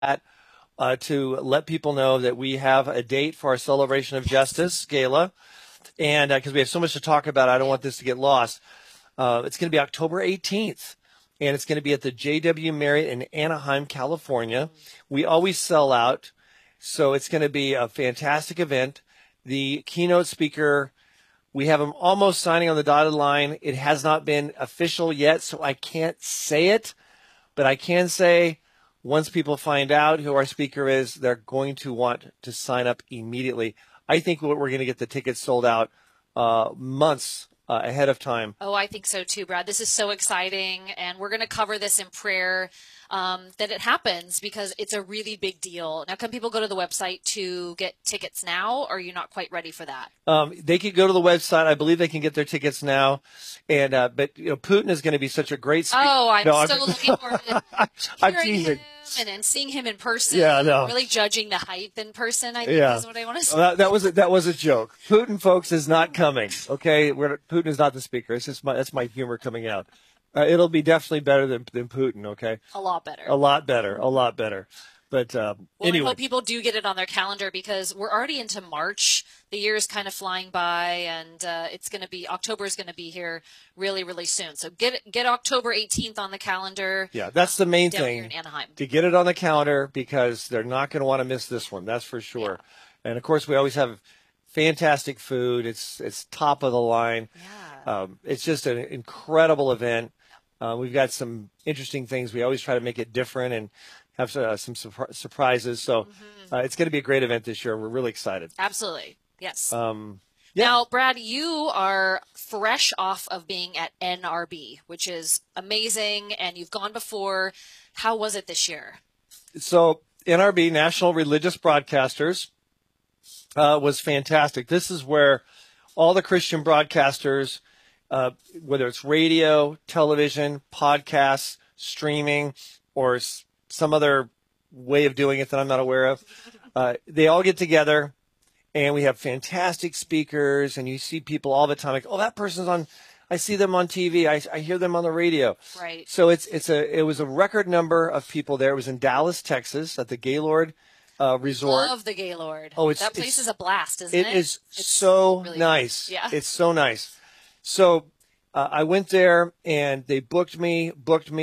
to let people know that we have a date for our Celebration of Justice Gala. And because we have so much to talk about, I don't want this to get lost. It's going to be October 18th, and it's going to be at the JW Marriott in Anaheim, California. We always sell out, so it's going to be a fantastic event. The keynote speaker, we have him almost signing on the dotted line. It has not been official yet, so I can't say it, but I can say once people find out who our speaker is, they're going to want to sign up immediately. I think we're going to get the tickets sold out months ahead of time. Oh, I think so too, Brad. This is so exciting, and we're going to cover this in prayer that it happens because it's a really big deal. Now, can people go to the website to get tickets now, or are you not quite ready for that? They can go to the website. I believe they can get their tickets now. And but Putin is going to be such a great speaker. Oh, I'm so looking forward to hearing him and seeing him in person. Yeah, no. Really judging the hype in person, I think is what I want to say. Well, that was a joke. Putin, folks, is not coming. Okay, Putin is not the speaker. It's just that's my humor coming out. It'll be definitely better than Putin. Okay, a lot better. A lot better. A lot better. But anyway, I hope people do get it on their calendar because we're already into March. The year is kind of flying by, and it's going to be October is going to be here really, really soon. So get October 18th on the calendar. Yeah, that's the main thing. Here in Anaheim. To get it on the calendar because they're not going to want to miss this one. That's for sure. Yeah. And of course, we always have fantastic food. It's top of the line. Yeah. It's just an incredible event. We've got some interesting things. We always try to make it different and have some surprises. So it's going to be a great event this year. We're really excited. Absolutely. Yes. Yeah. Now, Brad, you are fresh off of being at NRB, which is amazing, and you've gone before. How was it this year? So NRB, National Religious Broadcasters, was fantastic. This is where all the Christian broadcasters, whether it's radio, television, podcasts, streaming, or some other way of doing it that I'm not aware of, they all get together, and we have fantastic speakers, and you see people all the time like, oh, that person's on, I see them on TV, I hear them on the radio. Right. So it was a record number of people there. It was in Dallas, Texas, at the Gaylord Resort. Love the Gaylord. Oh, that place is a blast, isn't it? It is so really nice. Yeah. It's so nice. So I went there, and they booked me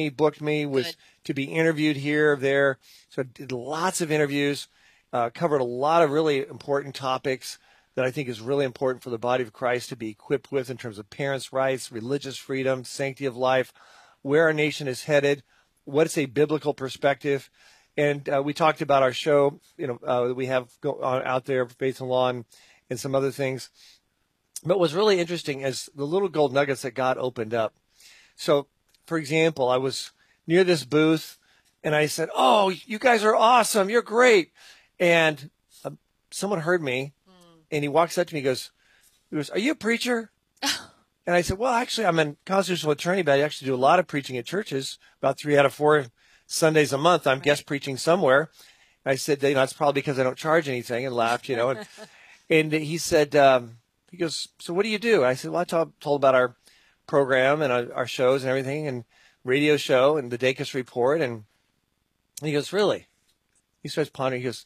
to be interviewed here, there. So I did lots of interviews, covered a lot of really important topics that I think is really important for the body of Christ to be equipped with in terms of parents' rights, religious freedom, sanctity of life, where our nation is headed, what's a biblical perspective. And we talked about our show, that we have out there, Faith and Law, and some other things. But what's really interesting is the little gold nuggets that God opened up. So, for example, I was near this booth, and I said, oh, you guys are awesome. You're great. And someone heard me, and he walks up to me, he goes, are you a preacher? And I said, well, actually, I'm a constitutional attorney, but I actually do a lot of preaching at churches, about 3 out of 4 Sundays a month. I'm guest preaching somewhere. And I said, that's probably because I don't charge anything, and laughed, and he said, he goes, so what do you do? And I said, well, I told about our program and our shows and everything, and radio show and the Dacus Report. And he goes, really? He starts pondering. He goes,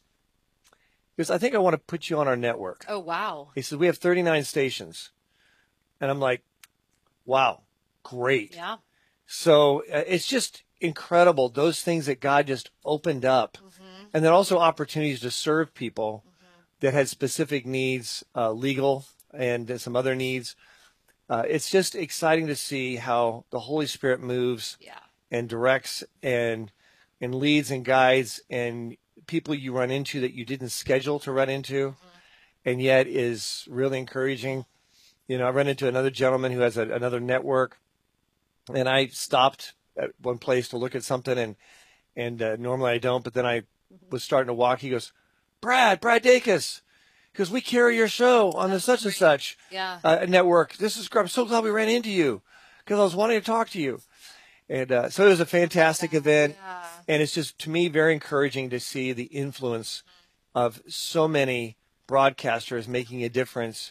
I think I want to put you on our network. Oh, wow. He said, we have 39 stations. And I'm like, wow, great. Yeah. So it's just incredible, those things that God just opened up. And then also opportunities to serve people that had specific needs, legal and some other needs. It's just exciting to see how the Holy Spirit moves and directs and leads and guides, and people you run into that you didn't schedule to run into, and yet is really encouraging. I ran into another gentleman who has another network, and I stopped at one place to look at something, and normally I don't, but then I was starting to walk. He goes, Brad Dacus, because we carry your show on the such and such network. This is great. I'm so glad we ran into you because I was wanting to talk to you. And so it was a fantastic event. And it's just, to me, very encouraging to see the influence of so many broadcasters making a difference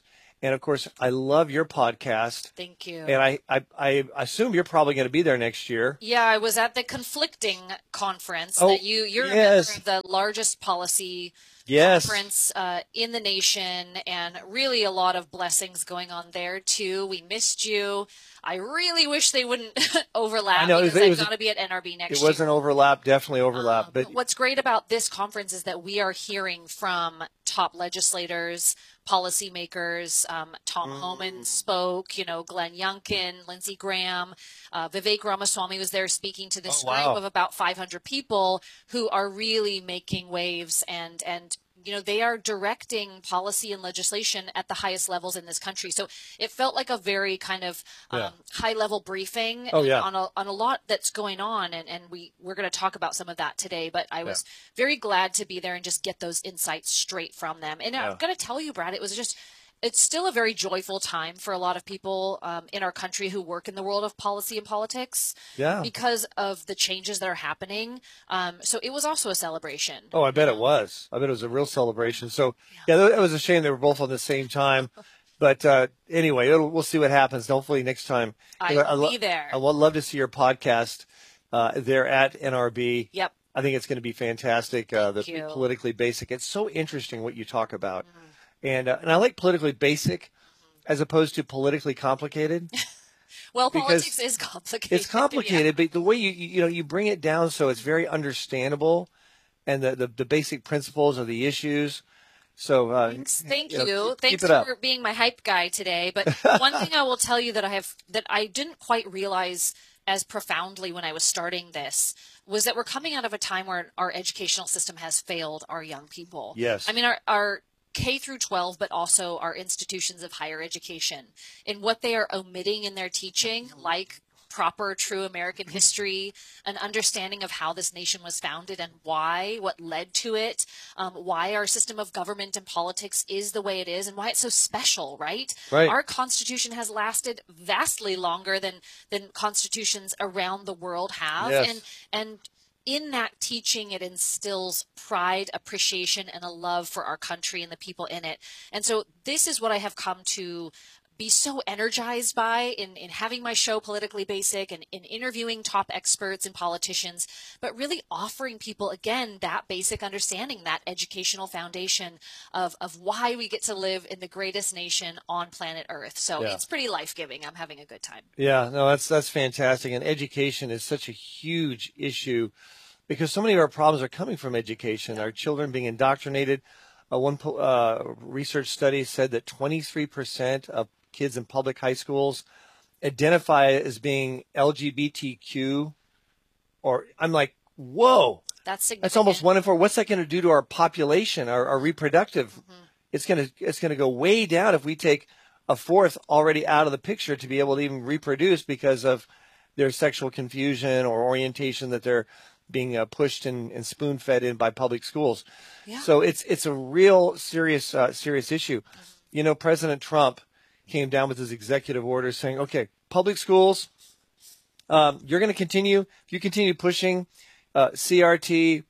And of course, I love your podcast. Thank you. And I assume you're probably going to be there next year. Yeah, I was at the Conflicting conference. Oh, that you're yes. a member of the largest policy Yes. conference in the nation, and really a lot of blessings going on there too. We missed you. I really wish they wouldn't overlap, I know, because I've got to be at NRB next year. It wasn't overlap, definitely overlap. But what's great about this conference is that we are hearing from top legislators, policymakers. Tom Homan spoke, Glenn Youngkin, Lindsey Graham, Vivek Ramaswamy was there speaking to this group of about 500 people who are really making waves, and they are directing policy and legislation at the highest levels in this country. So it felt like a very kind of high-level briefing on a lot that's going on, and we're going to talk about some of that today. But I was very glad to be there and just get those insights straight from them. And I'm going to tell you, Brad, it's still a very joyful time for a lot of people in our country who work in the world of policy and politics because of the changes that are happening. So it was also a celebration. Oh, I bet it was. I bet it was a real celebration. So, it was a shame they were both on the same time. But anyway, we'll see what happens. Hopefully next time. I'll be there. I would love to see your podcast there at NRB. Yep. I think it's going to be fantastic. Thank you. Politically basic. It's so interesting what you talk about. And I like politically basic as opposed to politically complicated. Well, politics is complicated. It's complicated, but the way you bring it down so it's very understandable, and the basic principles of the issues. So thank you. Thanks for being my hype guy today. But one thing I will tell you that I didn't quite realize as profoundly when I was starting this was that we're coming out of a time where our educational system has failed our young people. Yes. I mean, our K through 12, but also our institutions of higher education, in what they are omitting in their teaching, like proper, true American history, an understanding of how this nation was founded and why, what led to it, why our system of government and politics is the way it is, and why it's so special, right? Our Constitution has lasted vastly longer than constitutions around the world have. Yes. And in that teaching, it instills pride, appreciation, and a love for our country and the people in it. And so this is what I have come to be so energized by in having my show Politically Basic, and in interviewing top experts and politicians, but really offering people, again, that basic understanding, that educational foundation of why we get to live in the greatest nation on planet Earth. So it's pretty life-giving. I'm having a good time. Yeah, no, that's fantastic. And education is such a huge issue because so many of our problems are coming from education, our children being indoctrinated. One research study said that 23% of kids in public high schools identify as being LGBTQ, or I'm like, whoa, that's significant. That's almost 1 in 4. What's that going to do to our population, our reproductive? It's going to go way down if we take a fourth already out of the picture to be able to even reproduce because of their sexual confusion or orientation that they're being pushed and spoon-fed in by public schools. Yeah. So it's a real serious issue. President Trump came down with his executive order saying, okay, public schools, you're going to continue, if you continue pushing CRT,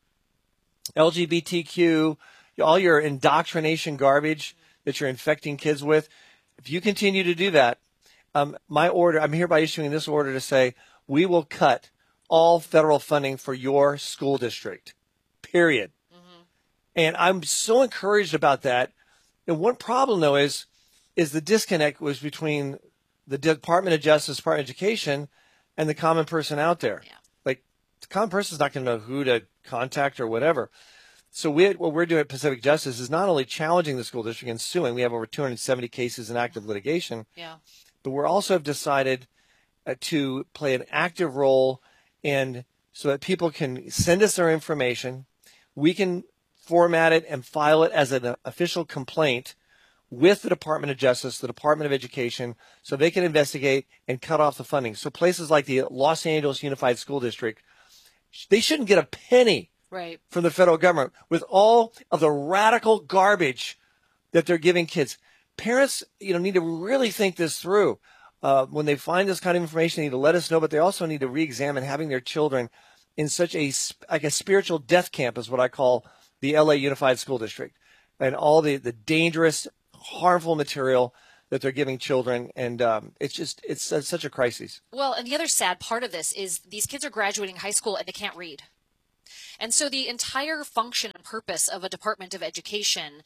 LGBTQ, all your indoctrination garbage that you're infecting kids with, if you continue to do that, my order, I'm hereby issuing this order to say, we will cut all federal funding for your school district, period. And I'm so encouraged about that. And one problem, though, is the disconnect was between the Department of Justice, Department of Education, and the common person out there. Yeah. Like, the common person's not going to know who to contact or whatever. So what we're doing at Pacific Justice is not only challenging the school district and suing. We have over 270 cases in active litigation. Yeah. But we're also have decided to play an active role in so that people can send us their information. We can format it and file it as an official complaint with the Department of Justice, the Department of Education, so they can investigate and cut off the funding. So places like the Los Angeles Unified School District, they shouldn't get a penny from the federal government with all of the radical garbage that they're giving kids. Parents, need to really think this through. When they find this kind of information, they need to let us know, but they also need to re-examine having their children in such a spiritual death camp is what I call the LA Unified School District, and all the dangerous, harmful material that they're giving children, and it's such a crisis. Well, and the other sad part of this is these kids are graduating high school and they can't read. And so the entire function and purpose of a Department of Education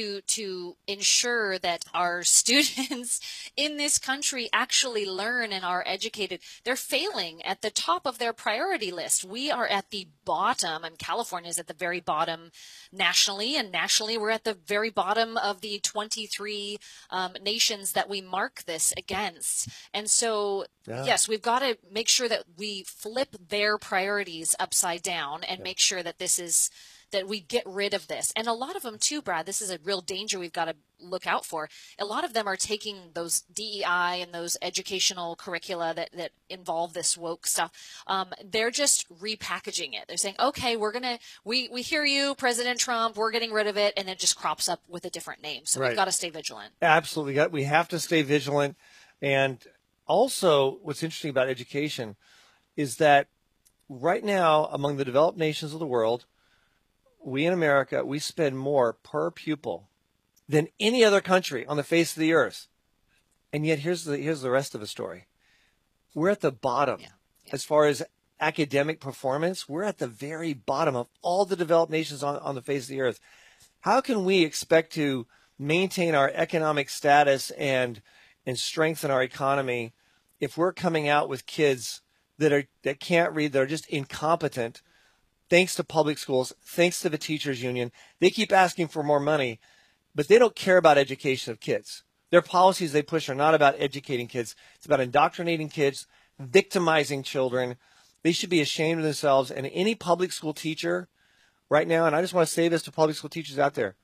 to ensure that our students in this country actually learn and are educated, they're failing at the top of their priority list. We are at the bottom, and California is at the very bottom nationally, and nationally we're at the very bottom of the 23 nations that we mark this against. And so, yes, we've got to make sure that we flip their priorities upside down and make sure that that we get rid of this. And a lot of them too, Brad, this is a real danger we've got to look out for. A lot of them are taking those DEI and those educational curricula that involve this woke stuff. They're just repackaging it. They're saying, okay, we hear you, President Trump, we're getting rid of it. And it just crops up with a different name. So we've got to stay vigilant. Absolutely. We have to stay vigilant. And also what's interesting about education is that right now, among the developed nations of the world, we in America, we spend more per pupil than any other country on the face of the earth. And yet here's the rest of the story. We're at the bottom. As far as academic performance, we're at the very bottom of all the developed nations on the face of the earth. How can we expect to maintain our economic status and strengthen our economy if we're coming out with kids that can't read, that are just incompetent, thanks to public schools, thanks to the teachers union? They keep asking for more money, but they don't care about education of kids. Their policies they push are not about educating kids. It's about indoctrinating kids, victimizing children. They should be ashamed of themselves. And any public school teacher right now, and I just want to say this to public school teachers out there,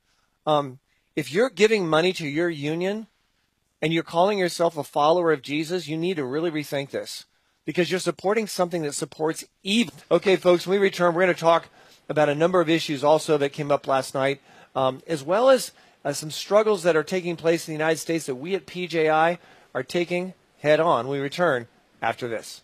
if you're giving money to your union and you're calling yourself a follower of Jesus, you need to really rethink this, because you're supporting something that supports evil. Okay, folks, when we return, we're going to talk about a number of issues also that came up last night, as well as some struggles that are taking place in the United States that we at PJI are taking head on. We return after this.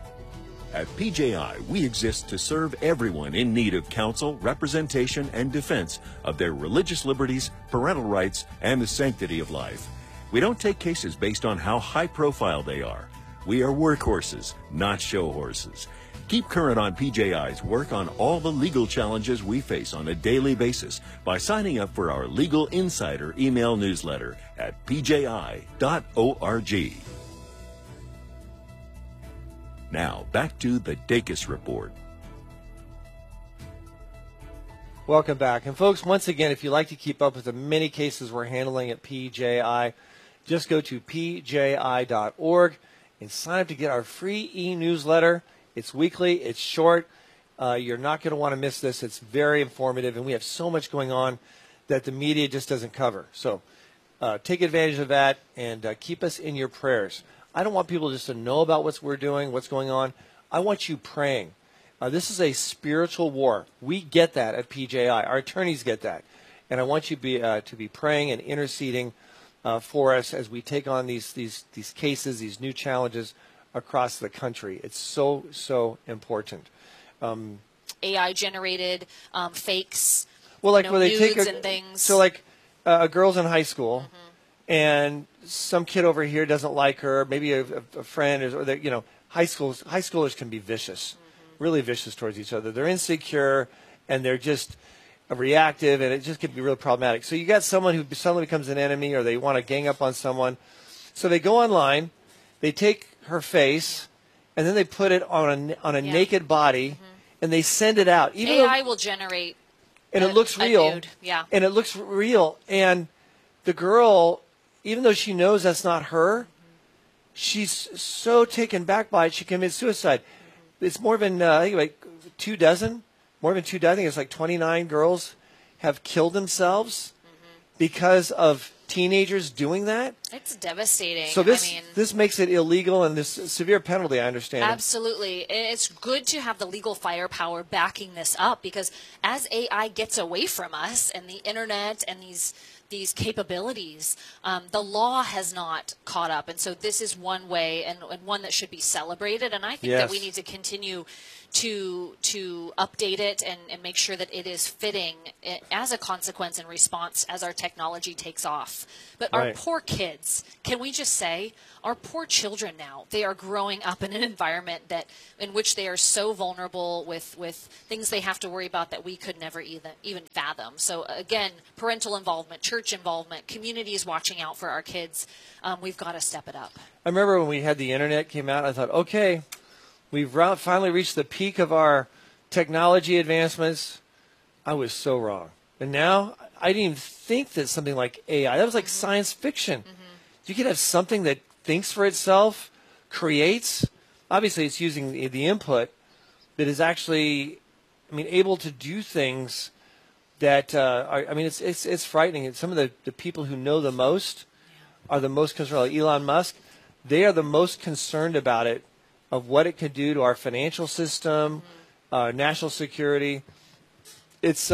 At PJI, we exist to serve everyone in need of counsel, representation, and defense of their religious liberties, parental rights, and the sanctity of life. We don't take cases based on how high profile they are. We are workhorses, not show horses. Keep current on PJI's work on all the legal challenges we face on a daily basis by signing up for our Legal Insider email newsletter at pji.org. Now, back to the Dacus Report. Welcome back. And folks, once again, if you'd like to keep up with the many cases we're handling at PJI, just go to pji.org and sign up to get our free e-newsletter. It's weekly. It's short. You're not going to want to miss this. It's very informative, and we have so much going on that the media just doesn't cover. So take advantage of that and keep us in your prayers. I don't want people just to know about what we're doing, what's going on. I want you praying. This is a spiritual war. We get that at PJI. Our attorneys get that. And I want you to be praying and interceding for us as we take on these cases, these new challenges across the country. It's so, so important. AI-generated fakes, well, like where they nudes take and things. So like a girl's in high school, and some kid over here doesn't like her. Maybe a friend, or high schoolers can be vicious, really vicious towards each other. They're insecure and they're just reactive, and it just can be really problematic. So you got someone who suddenly becomes an enemy, or they want to gang up on someone. So they go online, they take her face, and then they put it on a naked body, and they send it out. Even AI will generate, and it looks real. Nude. Yeah, and it looks real. And the girl, even though she knows that's not her, she's so taken back by it, she commits suicide. It's more than I think like 24. More than 2 dozen. I think it's like 29 girls have killed themselves because of teenagers doing that. It's devastating. So this makes it illegal, and this severe penalty, I understand. Absolutely. It's good to have the legal firepower backing this up, because as AI gets away from us and the internet and these capabilities, the law has not caught up. And so this is one way, and one that should be celebrated. And I think that we need to continue to update it and make sure that it is fitting as a consequence and response as our technology takes off. But our poor kids, can we just say, our poor children now, they are growing up in an environment in which they are so vulnerable with things they have to worry about that we could never even fathom. So again, parental involvement, church involvement, communities watching out for our kids. We've got to step it up. I remember when we had the internet came out, I thought, okay, we've finally reached the peak of our technology advancements. I was so wrong. And now I didn't even think that something like AI, that was like science fiction. You could have something that thinks for itself, creates. Obviously, it's using the input that is actually, able to do things that it's frightening. And some of the people who know the most are the most concerned. Like Elon Musk, they are the most concerned about it, of what it could do to our financial system, national security. It's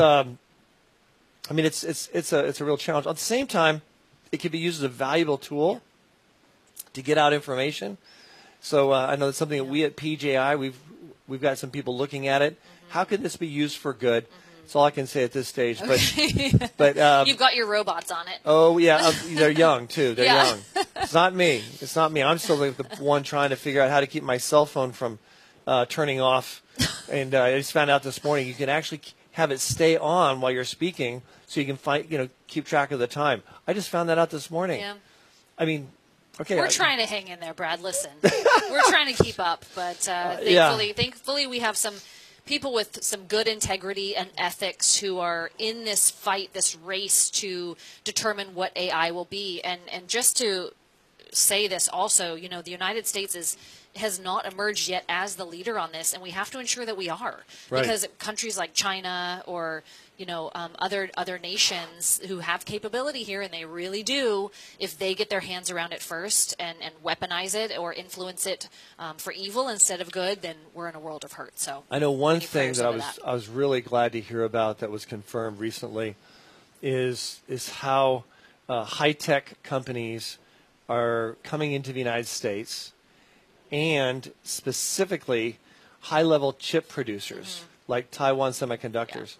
it's a real challenge. At the same time, it can be used as a valuable tool to get out information. So I know that's something that we at PJI, we've got some people looking at it. How can this be used for good? That's all I can say at this stage. But you've got your robots on it. Oh yeah, they're young too. They're young. It's not me. I'm still the one trying to figure out how to keep my cell phone from turning off. And I just found out this morning you can actually have it stay on while you're speaking, so you can keep track of the time. I just found that out this morning. Yeah. Okay. We're trying to hang in there, Brad. Listen, we're trying to keep up, but thankfully we have some people with some good integrity and ethics who are in this fight, this race to determine what AI will be. And just to say this also, the United States has not emerged yet as the leader on this, and we have to ensure that we are. Right. Because countries like China or other nations who have capability here, and they really do, if they get their hands around it first and weaponize it or influence it for evil instead of good, then we're in a world of hurt. So I know one thing that I was really glad to hear about that was confirmed recently is how high-tech companies are coming into the United States, and specifically high-level chip producers like Taiwan Semiconductors.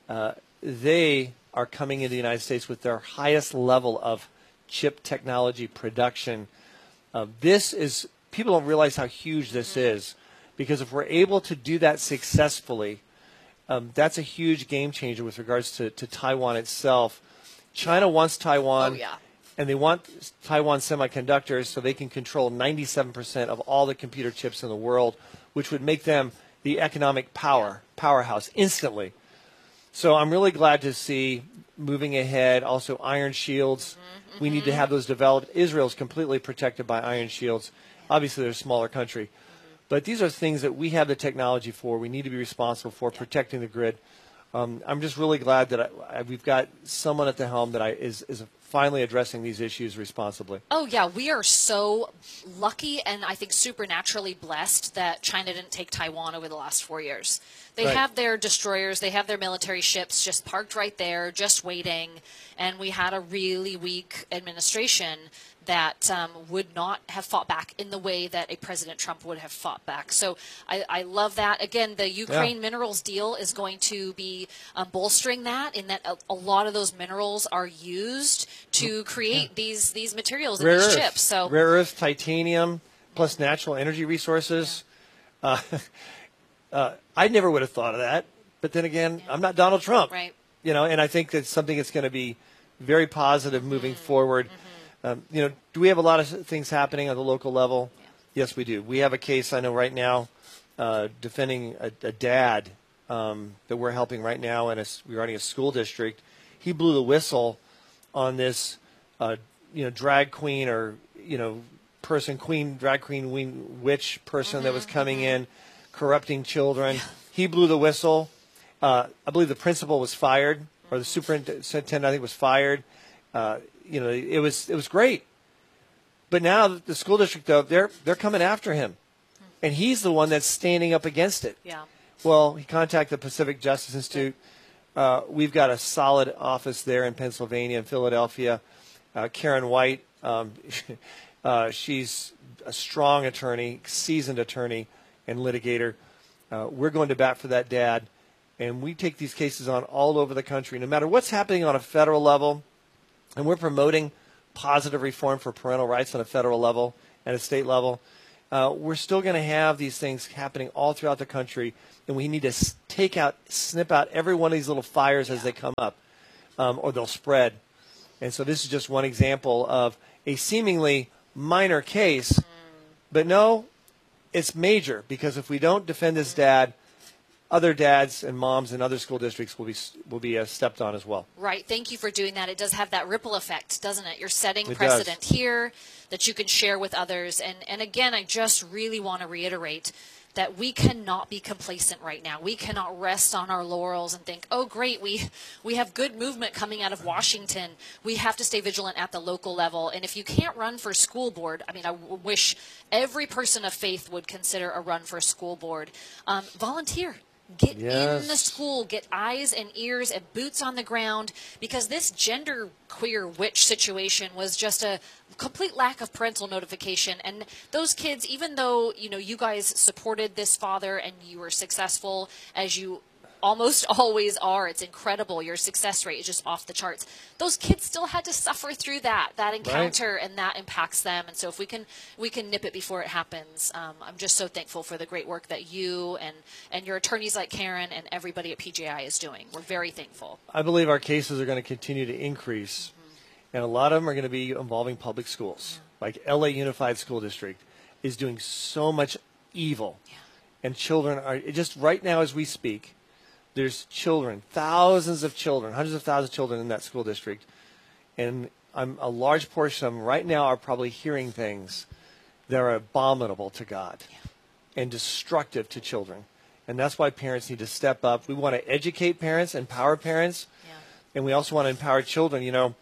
They are coming into the United States with their highest level of chip technology production. People don't realize how huge this is, because if we're able to do that successfully, that's a huge game changer with regards to Taiwan itself. China wants Taiwan. And they want Taiwan Semiconductors so they can control 97% of all the computer chips in the world, which would make them the economic powerhouse instantly. So I'm really glad to see moving ahead. Also, iron shields. We need to have those developed. Israel's completely protected by iron shields. Obviously, they're a smaller country. But these are things that we have the technology for. We need to be responsible for protecting the grid. I'm just really glad that we've got someone at the helm that is finally addressing these issues responsibly. Oh, yeah. We are so lucky and I think supernaturally blessed that China didn't take Taiwan over the last 4 years. They have their destroyers, they have their military ships just parked right there, just waiting. And we had a really weak administration that would not have fought back in the way that a President Trump would have fought back. So I love that. Again, the Ukraine minerals deal is going to be bolstering that, in that a lot of those minerals are used to create these materials and these chips. So rare earth, titanium, plus natural energy resources. I never would have thought of that. But then again, I'm not Donald Trump. Right. And I think that's something that's going to be very positive moving forward. Do we have a lot of things happening at the local level? Yeah. Yes, we do. We have a case, I know right now, defending a dad that we're helping right now, and we're running a school district. He blew the whistle on this, drag queen or, drag queen, witch person that was coming in, corrupting children. He blew the whistle. I believe the principal was fired, or the superintendent, I think, was fired. It was great. But now the school district, though, they're coming after him. And he's the one that's standing up against it. Yeah. Well, he contacted the Pacific Justice Institute. We've got a solid office there in Pennsylvania and Philadelphia. Karen White, she's a strong attorney, seasoned attorney and litigator. we're going to bat for that dad. And we take these cases on all over the country, no matter what's happening on a federal level. And we're promoting positive reform for parental rights on a federal level and a state level. We're still going to have these things happening all throughout the country. And we need to snip out every one of these little fires as they come up, or they'll spread. And so this is just one example of a seemingly minor case. But no, it's major, because if we don't defend this dad, other dads and moms in other school districts will be stepped on as well. Right. Thank you for doing that. It does have that ripple effect, doesn't it? You're setting It precedent does. here that you can share with others. And again, I just really want to reiterate that we cannot be complacent right now. We cannot rest on our laurels and think, oh, great, we have good movement coming out of Washington. We have to stay vigilant at the local level. And if you can't run for school board, I mean, I wish every person of faith would consider a run for school board. Volunteer. Get Yes. in the school, get eyes and ears and boots on the ground, because this gender queer witch situation was just a complete lack of parental notification. And those kids, even though, you guys supported this father and you were successful, as you almost always are, it's incredible. Your success rate is just off the charts. Those kids still had to suffer through that encounter, and that impacts them. And so if we can nip it before it happens. I'm just so thankful for the great work that you and your attorneys like Karen and everybody at PJI is doing. We're very thankful. I believe our cases are going to continue to increase, and a lot of them are going to be involving public schools. Like LA Unified School District is doing so much evil, and children are just right now as we speak. There's children, thousands of children, hundreds of thousands of children in that school district, and a large portion of them right now are probably hearing things that are abominable to God and destructive to children. And that's why parents need to step up. We want to educate parents, empower parents, and we also want to empower children.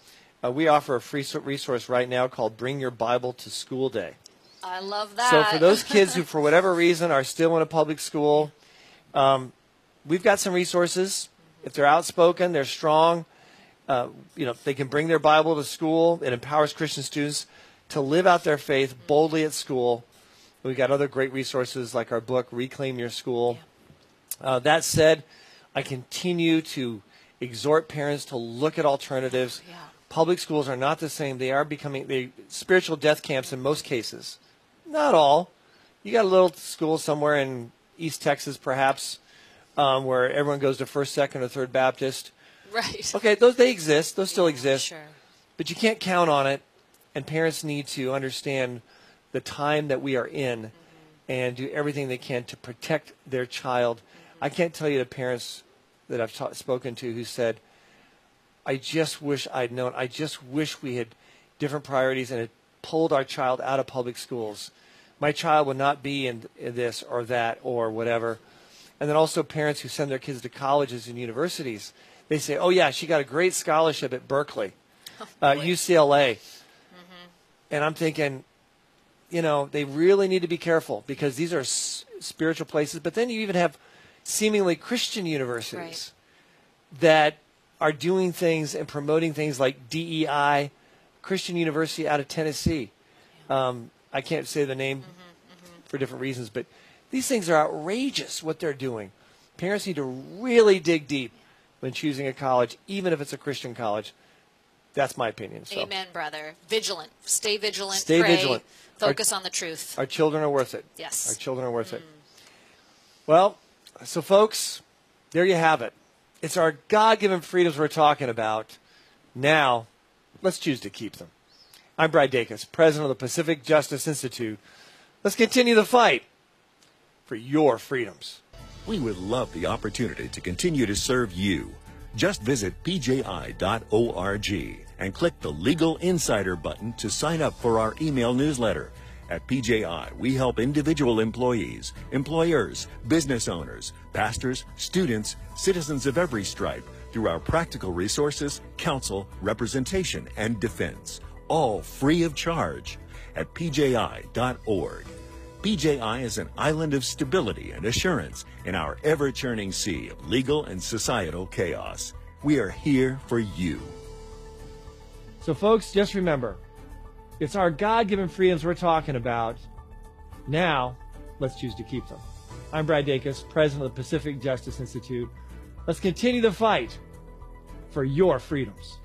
We offer a free resource right now called Bring Your Bible to School Day. I love that. So for those kids who, for whatever reason, are still in a public school, we've got some resources. If they're outspoken, they're strong, they can bring their Bible to school. It empowers Christian students to live out their faith boldly at school. We've got other great resources like our book, Reclaim Your School. That said, I continue to exhort parents to look at alternatives. Public schools are not the same. They are becoming spiritual death camps in most cases. Not all. You got a little school somewhere in East Texas, perhaps, where everyone goes to First, Second, or Third Baptist. Right. Okay, they exist. Those still exist. Sure. But you can't count on it, and parents need to understand the time that we are in and do everything they can to protect their child. I can't tell you the parents that I've spoken to who said, I just wish I'd known. I just wish we had different priorities and had pulled our child out of public schools. My child would not be in this or that or whatever. And then also parents who send their kids to colleges and universities. They say, oh, yeah, she got a great scholarship at Berkeley, UCLA. And I'm thinking, they really need to be careful, because these are spiritual places. But then you even have seemingly Christian universities that are doing things and promoting things like DEI, Christian University out of Tennessee. I can't say the name for different reasons, but these things are outrageous, what they're doing. Parents need to really dig deep when choosing a college, even if it's a Christian college. That's my opinion. So. Amen, brother. Vigilant. Stay vigilant. Stay pray, vigilant. Focus on the truth. Our children are worth it. Yes. Our children are worth it. Well, so folks, there you have it. It's our God-given freedoms we're talking about. Now, let's choose to keep them. I'm Brad Dacus, president of the Pacific Justice Institute. Let's continue the fight for your freedoms. We would love the opportunity to continue to serve you. Just visit pji.org and click the Legal Insider button to sign up for our email newsletter. At PJI, we help individual employees, employers, business owners, pastors, students, citizens of every stripe through our practical resources, counsel, representation, and defense, all free of charge at pji.org. PJI is an island of stability and assurance in our ever-churning sea of legal and societal chaos. We are here for you. So, folks, just remember, it's our God-given freedoms we're talking about. Now, let's choose to keep them. I'm Brad Dacus, president of the Pacific Justice Institute. Let's continue the fight for your freedoms.